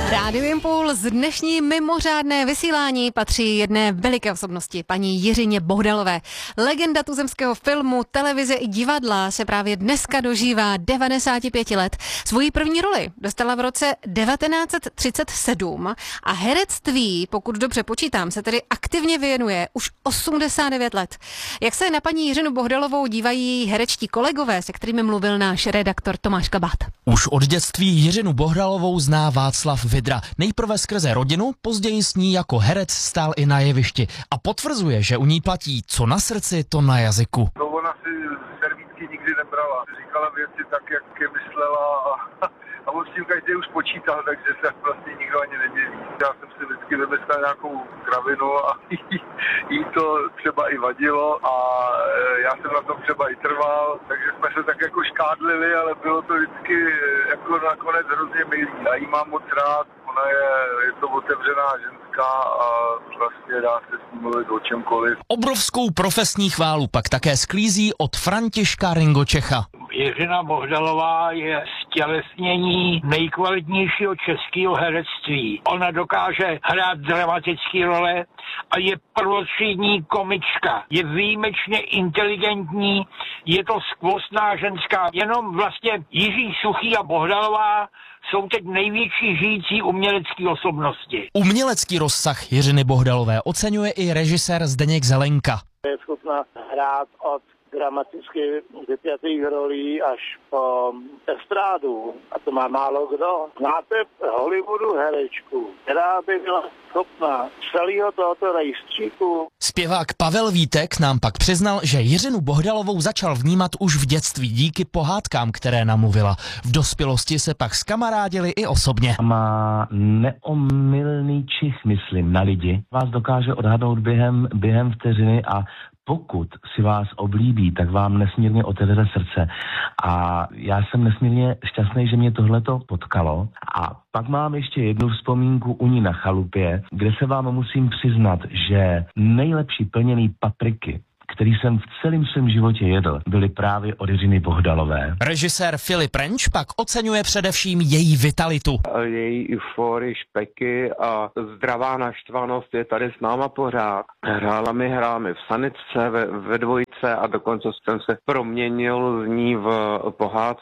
Rádio Impuls dnešní mimořádné vysílání patří jedné veliké osobnosti, paní Jiřině Bohdalové. Legenda tuzemského filmu, televize i divadla se právě dneska dožívá 95 let. Svoji první roli dostala v roce 1937 a herectví, pokud dobře počítám, se tedy aktivně věnuje už 89 let. Jak se na paní Jiřinu Bohdalovou dívají herečtí kolegové, se kterými mluvil náš redaktor Tomáš Kabát? Už od dětství Jiřinu Bohdalovou zná Václav Vidra. Nejprve skrze rodinu, později s ní jako herec stál i na jevišti a potvrzuje, že u ní platí co na srdci, to na jazyku. To ona si servítky nikdy nebrala. Říkala věci tak, jak je myslela a on s tím každý už počítal, takže se vlastně nikdo ani nedělí. Já jsem si vždycky vymyslel nějakou kravinu a jí to třeba i vadilo a já jsem na tom třeba i trval, takže jsme se tak jako škádlili, ale bylo to vždycky jako nakonec hrozně milý. Já jí mám moc rád, ona je to otevřená ženská a vlastně dá se s ní mluvit o čemkoliv. Obrovskou profesní chválu pak také sklízí od Františka Ringočecha. Jiřina Bohdalová je stělesnění nejkvalitnějšího českého herectví. Ona dokáže hrát dramatické role a je prvotřídní komička. Je výjimečně inteligentní, je to skvostná ženská. Jenom vlastně Jiří Suchý a Bohdalová jsou teď největší žijící umělecké osobnosti. Umělecký rozsah Jiřiny Bohdalové oceňuje i režisér Zdeněk Zelenka. Je schopná hrát od dramaticky vypjatých rolí až po estrádu. A to má málo kdo. Znáte v Hollywoodu herečku, která by byla schopná celého tohoto rejstříku. Zpěvák Pavel Vítek nám pak přiznal, že Jiřinu Bohdalovou začal vnímat už v dětství díky pohádkám, které namluvila. V dospělosti se pak zkamarádili i osobně. Má neomylný čich, myslím, na lidi. Vás dokáže odhadnout během vteřiny a pokud si vás oblíbí, tak vám nesmírně otevře srdce. A já jsem nesmírně šťastný, že mě tohleto potkalo. A pak mám ještě jednu vzpomínku u ní na chalupě, kde se vám musím přiznat, že nejlepší plněný papriky, který jsem v celém svém životě jedl, byly právě od Jiřiny Bohdalové. Režisér Filip Renč pak oceňuje především její vitalitu. Její euforii, špeky a zdravá naštvanost je tady s náma pořád. Hrála mi v Sanitce, ve dvojce a dokonce jsem se proměnil z ní v pohádce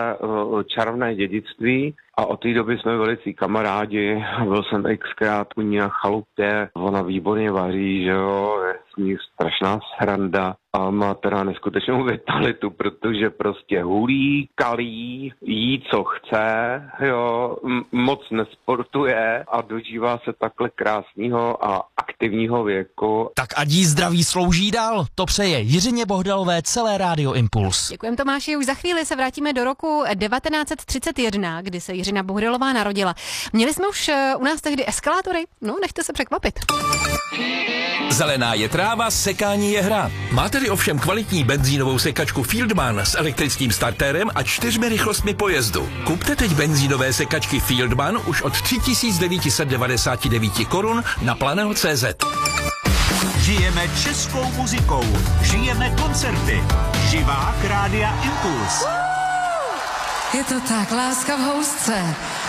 Čarovné dědictví. A od té doby jsme velicí kamarádi, byl jsem xkrát u ní na chalupě, ona výborně vaří, že jo, je s ní strašná sranda a má teda neskutečnou vitalitu, protože prostě hulí, kalí, jí co chce, jo, moc nesportuje a dožívá se takhle krásného a aktivního věku. Tak ať jí zdraví slouží dál, to přeje Jiřině Bohdalové celé Rádio Impuls. Děkujeme, Tomáši, už za chvíli se vrátíme do roku 1931, kdy se Jiřina Bohdalová narodila. Měli jsme už u nás tehdy eskalátory? No, nechte se překvapit. Zelená je tráva, sekání je hra. Máte-li ovšem kvalitní benzínovou sekačku Fieldman s elektrickým startérem a 4 rychlostmi pojezdu. Kupte teď benzínové sekačky Fieldman už od 3999 korun na Planeo.cz. Žijeme českou muzikou, žijeme koncerty. Živák Rádia Impuls. Je to tak, láska v housce.